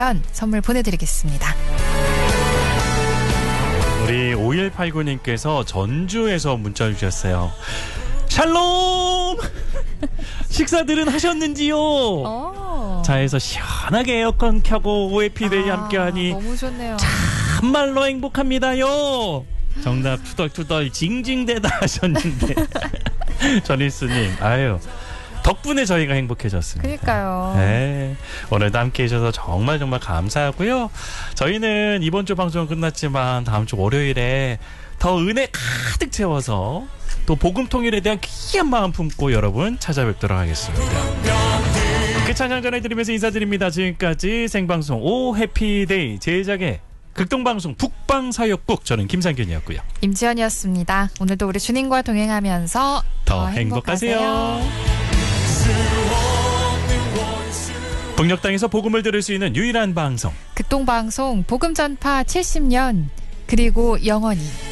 선물 보내드리겠습니다. 우리 5189님께서 전주에서 문자 주셨어요. 샬롬! 식사들은 하셨는지요? 차에서 시원하게 에어컨 켜고 OFD데이 함께하니 너무 좋네요. 참말로 행복합니다요. 정답 투덜투덜 징징대다 하셨는데 전일수님 아유 덕분에 저희가 행복해졌습니다. 그러니까요. 네, 오늘도 함께해 주셔서 정말 감사하고요. 저희는 이번 주 방송은 끝났지만 다음 주 월요일에 더 은혜 가득 채워서 또 복음통일에 대한 귀한 마음 품고 여러분 찾아뵙도록 하겠습니다. 그 찬양 전해드리면서 인사드립니다. 지금까지 생방송 오 해피데이 제작의 극동방송 북방사역국 저는 김상균이었고요. 임지연이었습니다. 오늘도 우리 주님과 동행하면서 더 행복하세요. 북녘땅에서 복음을 들을 수 있는 유일한 방송 극동방송 복음 전파 70년 그리고 영원히